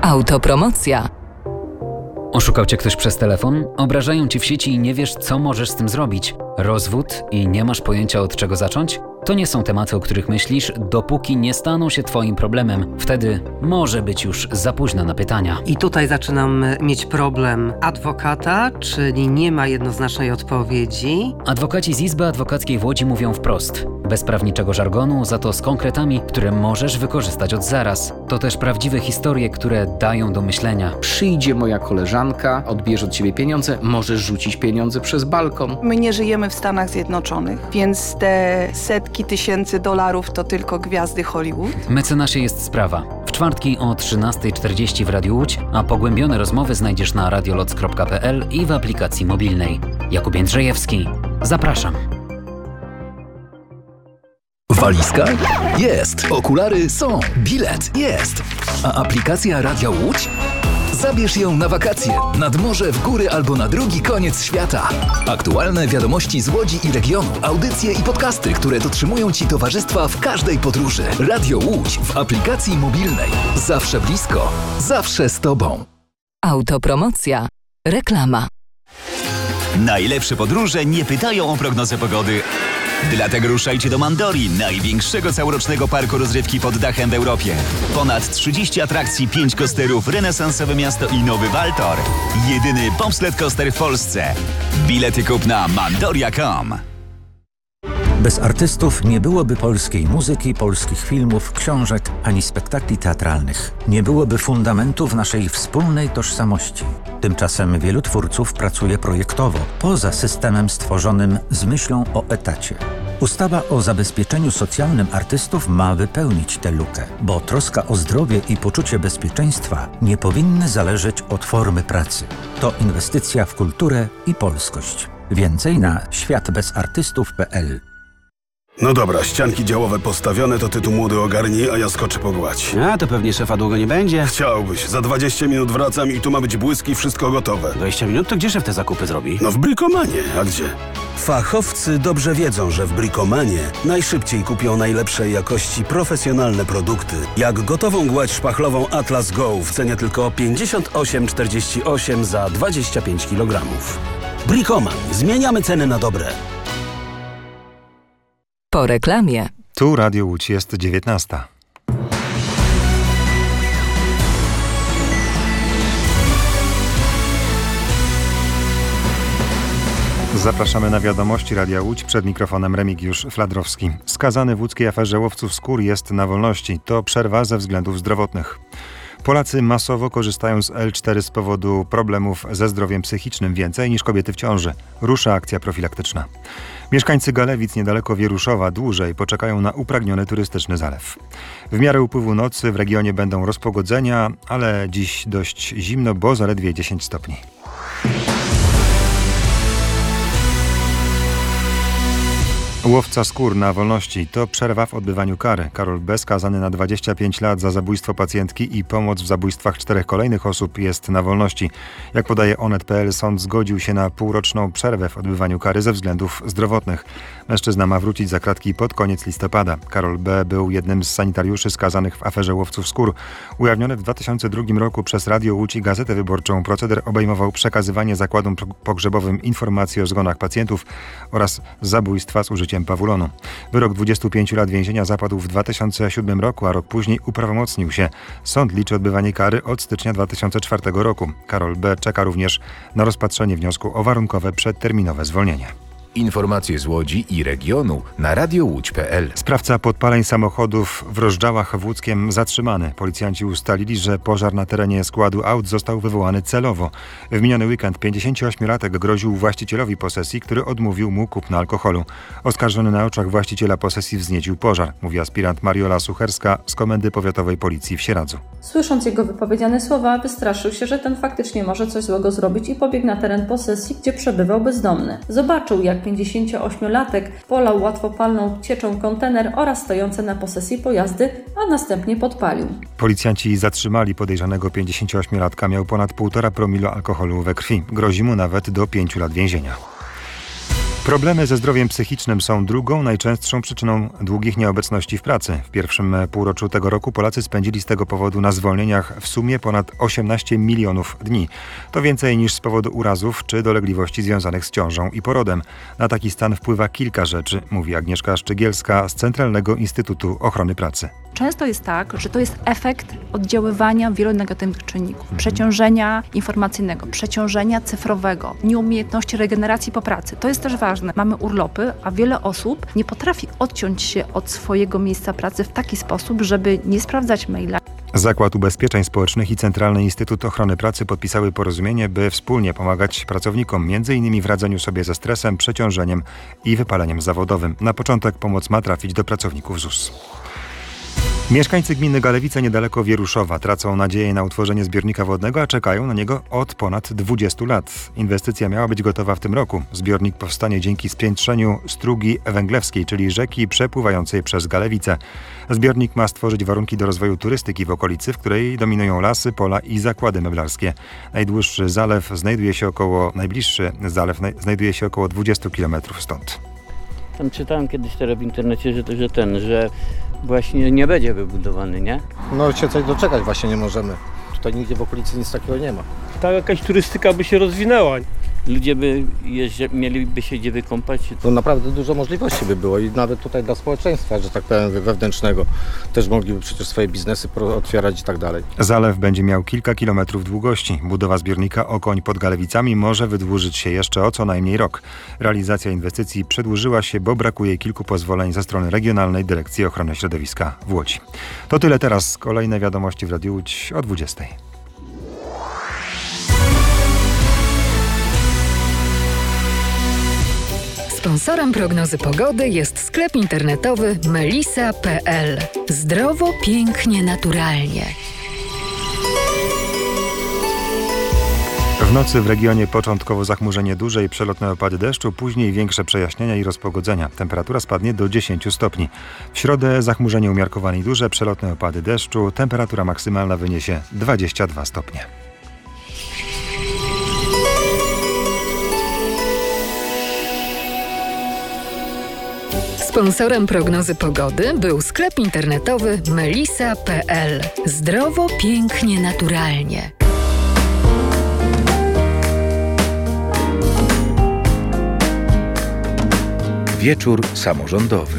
Autopromocja. Oszukał cię ktoś przez telefon? Obrażają cię w sieci i nie wiesz, co możesz z tym zrobić? Rozwód i nie masz pojęcia, od czego zacząć? To nie są tematy, o których myślisz, dopóki nie staną się twoim problemem. Wtedy może być już za późno na pytania. I tutaj zaczynam mieć problem adwokata, czyli nie ma jednoznacznej odpowiedzi. Adwokaci z Izby Adwokackiej w Łodzi mówią wprost. Bez prawniczego żargonu, za to z konkretami, które możesz wykorzystać od zaraz. To też prawdziwe historie, które dają do myślenia. Przyjdzie moja koleżanka, odbierze od ciebie pieniądze, możesz rzucić pieniądze przez balkon. My nie żyjemy w Stanach Zjednoczonych, więc te setki tysięcy dolarów to tylko gwiazdy Hollywood. Mecenasie jest sprawa. W czwartki o 13:40 w Radiu Łódź, a pogłębione rozmowy znajdziesz na radioloc.pl i w aplikacji mobilnej. Jakub Jędrzejewski. Zapraszam. Walizka? Jest. Okulary są. Bilet? Jest. A aplikacja Radia Łódź? Zabierz ją na wakacje, nad morze, w góry albo na drugi koniec świata. Aktualne wiadomości z Łodzi i regionu, audycje i podcasty, które dotrzymują Ci towarzystwa w każdej podróży. Radio Łódź w aplikacji mobilnej. Zawsze blisko, zawsze z Tobą. Autopromocja. Reklama. Najlepsze podróże nie pytają o prognozę pogody. Dlatego ruszajcie do Mandori, największego całorocznego parku rozrywki pod dachem w Europie. Ponad 30 atrakcji, 5 coasterów, renesansowe miasto i nowy Waltor. Jedyny bobsled coaster w Polsce. Bilety kup na mandoria.com. Bez artystów nie byłoby polskiej muzyki, polskich filmów, książek ani spektakli teatralnych. Nie byłoby fundamentów naszej wspólnej tożsamości. Tymczasem wielu twórców pracuje projektowo, poza systemem stworzonym z myślą o etacie. Ustawa o zabezpieczeniu socjalnym artystów ma wypełnić tę lukę, bo troska o zdrowie i poczucie bezpieczeństwa nie powinny zależeć od formy pracy. To inwestycja w kulturę i polskość. Więcej na światbezartystów.pl. No dobra, ścianki działowe postawione, to ty tu młody ogarnij, a ja skoczę pogładź. A, to pewnie szefa długo nie będzie. Chciałbyś. Za 20 minut wracam i tu ma być błysk i wszystko gotowe. 20 minut? To gdzie szef te zakupy zrobi? No w Bricomanie. A gdzie? Fachowcy dobrze wiedzą, że w Bricomanie najszybciej kupią najlepszej jakości profesjonalne produkty. Jak gotową gładź szpachlową Atlas Go w cenie tylko 58,48 za 25 kg. Bricoman. Zmieniamy ceny na dobre. Po reklamie. Tu Radio Łódź, jest 19. Zapraszamy na wiadomości Radia Łódź. Przed mikrofonem Remigiusz Fladrowski. Skazany w łódzkiej aferze łowców skór jest na wolności. To przerwa ze względów zdrowotnych. Polacy masowo korzystają z L4 z powodu problemów ze zdrowiem psychicznym więcej niż kobiety w ciąży. Rusza akcja profilaktyczna. Mieszkańcy Galewic niedaleko Wieruszowa dłużej poczekają na upragniony turystyczny zalew. W miarę upływu nocy w regionie będą rozpogodzenia, ale dziś dość zimno, bo zaledwie 10 stopni. Łowca skór na wolności to przerwa w odbywaniu kary. Karol B., skazany na 25 lat za zabójstwo pacjentki i pomoc w zabójstwach 4 kolejnych osób, jest na wolności. Jak podaje Onet.pl, sąd zgodził się na półroczną przerwę w odbywaniu kary ze względów zdrowotnych. Mężczyzna ma wrócić za kratki pod koniec listopada. Karol B. był jednym z sanitariuszy skazanych w aferze łowców skór. Ujawniony w 2002 roku przez Radio Łódź i Gazetę Wyborczą proceder obejmował przekazywanie zakładom pogrzebowym informacji o zgonach pacjentów oraz zabójstwa z użyciem pawulonu. Wyrok 25 lat więzienia zapadł w 2007 roku, a rok później uprawomocnił się. Sąd liczy odbywanie kary od stycznia 2004 roku. Karol B. czeka również na rozpatrzenie wniosku o warunkowe przedterminowe zwolnienie. Informacje z Łodzi i regionu na radiołódź.pl. Sprawca podpaleń samochodów w Rozżałach w Łódzkiem zatrzymany. Policjanci ustalili, że pożar na terenie składu aut został wywołany celowo. W miniony weekend 58-latek groził właścicielowi posesji, który odmówił mu kupna alkoholu. Oskarżony na oczach właściciela posesji wzniecił pożar, mówi aspirant Mariola Sucherska z Komendy Powiatowej Policji w Sieradzu. Słysząc jego wypowiedziane słowa, wystraszył się, że ten faktycznie może coś złego zrobić i pobiegł na teren posesji, gdzie przebywał bezdomny. Zobaczył, jak 58-latek polał łatwopalną cieczą kontener oraz stojące na posesji pojazdy, a następnie podpalił. Policjanci zatrzymali podejrzanego 58-latka, miał ponad 1,5 promila alkoholu we krwi. Grozi mu nawet do 5 lat więzienia. Problemy ze zdrowiem psychicznym są drugą najczęstszą przyczyną długich nieobecności w pracy. W pierwszym półroczu tego roku Polacy spędzili z tego powodu na zwolnieniach w sumie ponad 18 milionów dni. To więcej niż z powodu urazów czy dolegliwości związanych z ciążą i porodem. Na taki stan wpływa kilka rzeczy, mówi Agnieszka Szczygielska z Centralnego Instytutu Ochrony Pracy. Często jest tak, że to jest efekt oddziaływania wielu negatywnych czynników. Przeciążenia informacyjnego, przeciążenia cyfrowego, nieumiejętności regeneracji po pracy. To jest też ważne. Mamy urlopy, a wiele osób nie potrafi odciąć się od swojego miejsca pracy w taki sposób, żeby nie sprawdzać maila. Zakład Ubezpieczeń Społecznych i Centralny Instytut Ochrony Pracy podpisały porozumienie, by wspólnie pomagać pracownikom, m.in. w radzeniu sobie ze stresem, przeciążeniem i wypaleniem zawodowym. Na początek pomoc ma trafić do pracowników ZUS. Mieszkańcy gminy Galewice niedaleko Wieruszowa tracą nadzieję na utworzenie zbiornika wodnego, a czekają na niego od ponad 20 lat. Inwestycja miała być gotowa w tym roku. Zbiornik powstanie dzięki spiętrzeniu strugi węglewskiej, czyli rzeki przepływającej przez Galewice. Zbiornik ma stworzyć warunki do rozwoju turystyki w okolicy, w której dominują lasy, pola i zakłady meblarskie. Najbliższy zalew znajduje się około 20 km stąd. Tam czytałem kiedyś teraz w internecie, że właśnie nie będzie wybudowany, nie? No się coś doczekać właśnie nie możemy. Tutaj nigdzie w okolicy nic takiego nie ma. Ta jakaś turystyka by się rozwinęła. Ludzie mieliby się gdzie wykąpać. To naprawdę dużo możliwości by było i nawet tutaj dla społeczeństwa, że tak powiem, wewnętrznego. Też mogliby przecież swoje biznesy otwierać i tak dalej. Zalew będzie miał kilka kilometrów długości. Budowa zbiornika Okoń pod Galewicami może wydłużyć się jeszcze o co najmniej rok. Realizacja inwestycji przedłużyła się, bo brakuje kilku pozwoleń ze strony Regionalnej Dyrekcji Ochrony Środowiska w Łodzi. To tyle teraz. Kolejne wiadomości w Radiu Łódź o 20:00. Sponsorem prognozy pogody jest sklep internetowy melisa.pl. Zdrowo, pięknie, naturalnie. W nocy w regionie początkowo zachmurzenie duże i przelotne opady deszczu, później większe przejaśnienia i rozpogodzenia. Temperatura spadnie do 10 stopni. W środę zachmurzenie umiarkowane i duże, przelotne opady deszczu. Temperatura maksymalna wyniesie 22 stopnie. Sponsorem prognozy pogody był sklep internetowy melisa.pl. Zdrowo, pięknie, naturalnie. Wieczór samorządowy.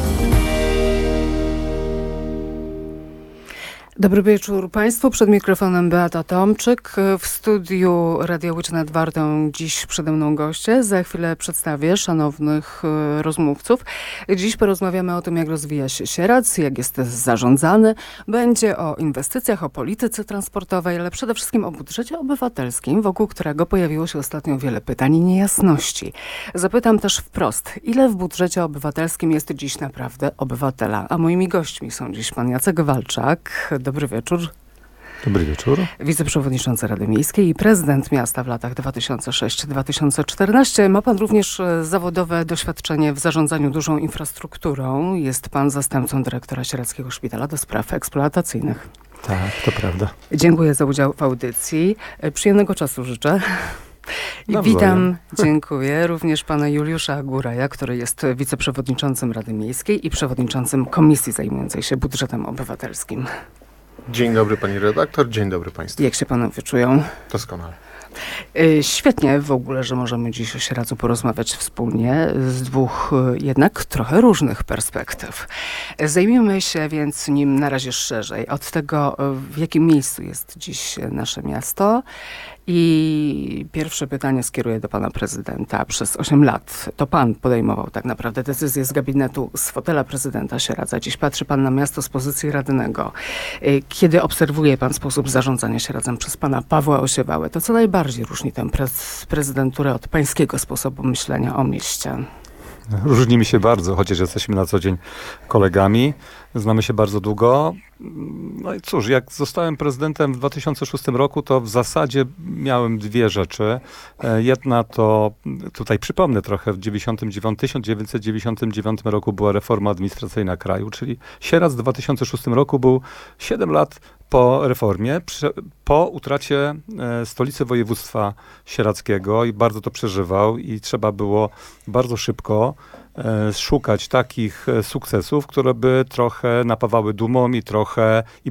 Dobry wieczór Państwu. Przed mikrofonem Beata Tomczyk. W studiu Radia Łódź nad Wartą dziś przede mną goście. Za chwilę przedstawię szanownych rozmówców. Dziś porozmawiamy o tym, jak rozwija się Sieradz, jak jest zarządzany. Będzie o inwestycjach, o polityce transportowej, ale przede wszystkim o budżecie obywatelskim, wokół którego pojawiło się ostatnio wiele pytań i niejasności. Zapytam też wprost, ile w budżecie obywatelskim jest dziś naprawdę obywatela? A moimi gośćmi są dziś pan Jacek Walczak. Dobry wieczór. Dobry wieczór. Wiceprzewodniczący Rady Miejskiej i prezydent miasta w latach 2006-2014. Ma pan również zawodowe doświadczenie w zarządzaniu dużą infrastrukturą. Jest pan zastępcą dyrektora Sieradzkiego Szpitala do Spraw Eksploatacyjnych. Tak, to prawda. Dziękuję za udział w audycji. Przyjemnego czasu życzę. I witam, dziękuję, również pana Juliusza Góraja, który jest wiceprzewodniczącym Rady Miejskiej i przewodniczącym komisji zajmującej się budżetem obywatelskim. Dzień dobry pani redaktor, dzień dobry państwu. Jak się panowie czują? Doskonale. Świetnie w ogóle, że możemy dziś o Sieradzu porozmawiać wspólnie z dwóch jednak trochę różnych perspektyw. Zajmijmy się więc nim na razie szerzej od tego, w jakim miejscu jest dziś nasze miasto. I pierwsze pytanie skieruję do pana prezydenta. Przez 8 lat to pan podejmował tak naprawdę decyzje z gabinetu, z fotela prezydenta Sieradza. Dziś patrzy pan na miasto z pozycji radnego. Kiedy obserwuje pan sposób zarządzania Sieradzem przez pana Pawła Osiewałę, to co najbardziej różni tę prezydenturę od pańskiego sposobu myślenia o mieście? Różnimy się bardzo, chociaż jesteśmy na co dzień kolegami. Znamy się bardzo długo. No i cóż, jak zostałem prezydentem w 2006 roku, to w zasadzie miałem dwie rzeczy. Jedna to, tutaj przypomnę trochę, w 1999 roku była reforma administracyjna kraju, czyli Sieradz w 2006 roku był 7 lat po reformie, po utracie stolicy województwa sieradzkiego i bardzo to przeżywał i trzeba było bardzo szybko szukać takich sukcesów, które by trochę napawały dumą i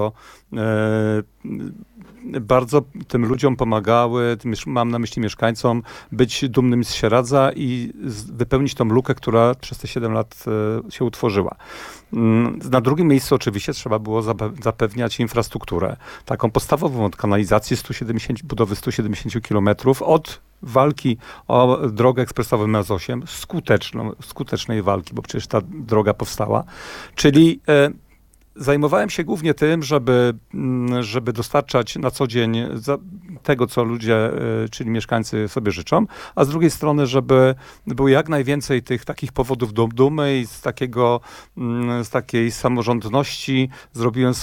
bardzo tym ludziom pomagały, mam na myśli mieszkańcom, być dumnym z Sieradza i wypełnić tą lukę, która przez te 7 lat się utworzyła. Na drugim miejscu oczywiście trzeba było zapewniać infrastrukturę. Taką podstawową od kanalizacji budowy 170 km od walki o drogę ekspresową M8, skutecznej walki, bo przecież ta droga powstała. Czyli zajmowałem się głównie tym, żeby dostarczać na co dzień tego, co ludzie, czyli mieszkańcy sobie życzą, a z drugiej strony, żeby było jak najwięcej tych takich powodów do dumy i z takiej samorządności zrobiłem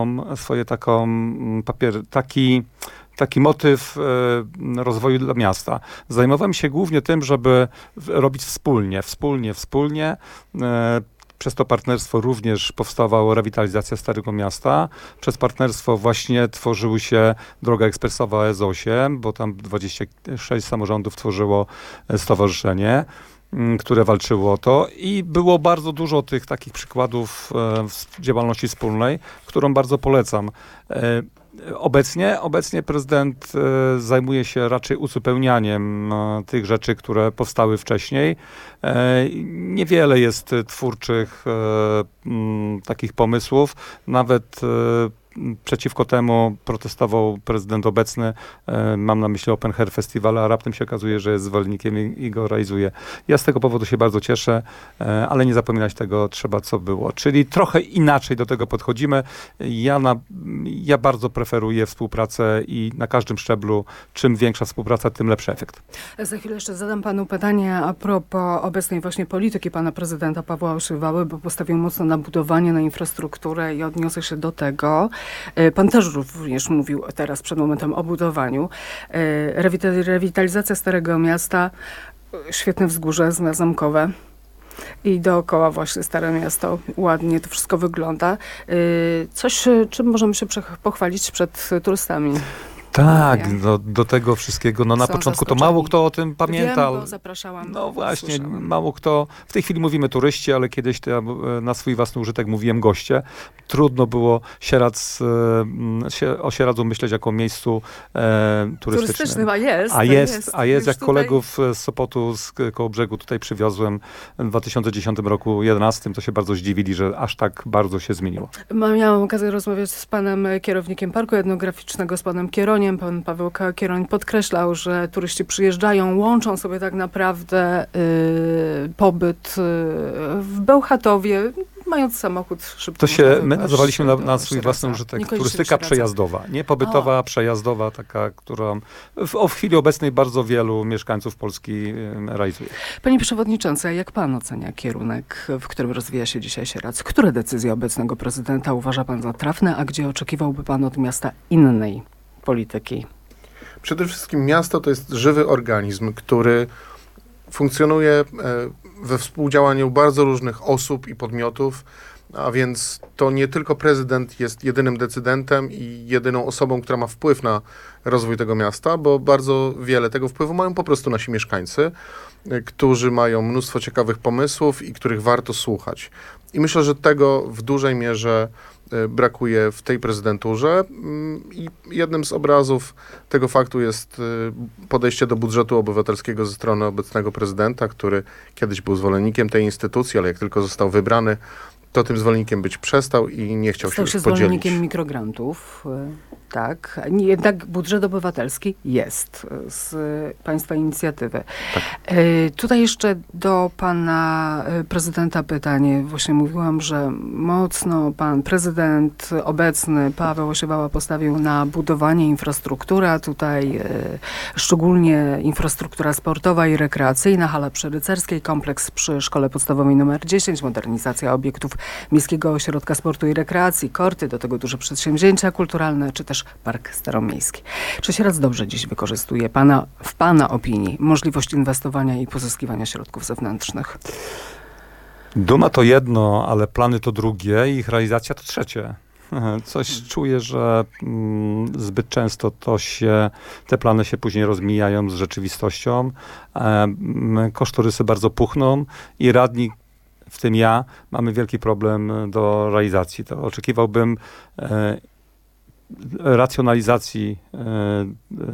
taki motyw rozwoju dla miasta. Zajmowałem się głównie tym, żeby robić wspólnie. Przez to partnerstwo również powstawała rewitalizacja Starego Miasta. Przez partnerstwo właśnie tworzyły się droga ekspresowa S8, bo tam 26 samorządów tworzyło stowarzyszenie, które walczyło o to i było bardzo dużo tych takich przykładów działalności wspólnej, którą bardzo polecam. Obecnie prezydent zajmuje się raczej uzupełnianiem tych rzeczy, które powstały wcześniej. Niewiele jest twórczych takich pomysłów. Nawet przeciwko temu protestował prezydent obecny, mam na myśli Open Air Festival, a raptem się okazuje, że jest zwolennikiem i go realizuje. Ja z tego powodu się bardzo cieszę, ale nie zapominać tego trzeba, co było. Czyli trochę inaczej do tego podchodzimy. Ja bardzo preferuję współpracę i na każdym szczeblu, czym większa współpraca, tym lepszy efekt. Za chwilę jeszcze zadam panu pytanie a propos obecnej właśnie polityki pana prezydenta Pawła Oszywały, bo postawił mocno na budowanie, na infrastrukturę i odniosę się do tego. Pan też również mówił teraz przed momentem o budowaniu. Rewitalizacja Starego Miasta, świetne wzgórze zamkowe i dookoła właśnie Stare Miasto. Ładnie to wszystko wygląda. Coś, czym możemy się pochwalić przed turystami. Tak, do tego wszystkiego, na początku to mało kto o tym pamięta. Wiem, bo zapraszałam. No właśnie, mało kto, w tej chwili mówimy turyści, ale kiedyś to ja na swój własny użytek mówiłem goście. Trudno było o Sieradzu myśleć jako miejscu turystycznym. A jest, jak kolegów z Sopotu, z Kołobrzegu tutaj przywiozłem w 2010 roku, 2011, to się bardzo zdziwili, że aż tak bardzo się zmieniło. Miałam okazję rozmawiać z panem kierownikiem Parku Etnograficznego, z panem Kieroniem. Pan Paweł Kieroń podkreślał, że turyści przyjeżdżają, łączą sobie tak naprawdę pobyt w Bełchatowie, mając samochód szybko. My nazywaliśmy na swój własny użytek turystyka przejazdowa. Nie pobytowa, przejazdowa, taka, którą w chwili obecnej bardzo wielu mieszkańców Polski realizuje. Panie przewodniczący, a jak pan ocenia kierunek, w którym rozwija się dzisiaj Sieradz? Które decyzje obecnego prezydenta uważa pan za trafne, a gdzie oczekiwałby pan od miasta innej polityki? Przede wszystkim miasto to jest żywy organizm, który funkcjonuje we współdziałaniu bardzo różnych osób i podmiotów, a więc to nie tylko prezydent jest jedynym decydentem i jedyną osobą, która ma wpływ na rozwój tego miasta, bo bardzo wiele tego wpływu mają po prostu nasi mieszkańcy, którzy mają mnóstwo ciekawych pomysłów i których warto słuchać. I myślę, że tego w dużej mierze brakuje w tej prezydenturze i jednym z obrazów tego faktu jest podejście do budżetu obywatelskiego ze strony obecnego prezydenta, który kiedyś był zwolennikiem tej instytucji, ale jak tylko został wybrany, to tym zwolennikiem być przestał i nie chciał się już podzielić. Zwolennikiem mikrograntów, tak. Jednak budżet obywatelski jest z państwa inicjatywy. Tak. Tutaj jeszcze do pana prezydenta pytanie. Właśnie mówiłam, że mocno pan prezydent obecny Paweł Osiewała postawił na budowanie infrastruktury, a tutaj szczególnie infrastruktura sportowa i rekreacyjna, hala przy Rycerskiej, kompleks przy Szkole Podstawowej nr 10, modernizacja obiektów Miejskiego Ośrodka Sportu i Rekreacji, korty, do tego duże przedsięwzięcia kulturalne, czy też Park Staromiejski. Czy Sieradz dobrze dziś wykorzystuje w pana opinii możliwość inwestowania i pozyskiwania środków zewnętrznych? Duma to jedno, ale plany to drugie i ich realizacja to trzecie. Coś czuję, że zbyt często te plany się później rozmijają z rzeczywistością. Kosztorysy bardzo puchną i radni, w tym ja, mamy wielki problem do realizacji. To oczekiwałbym racjonalizacji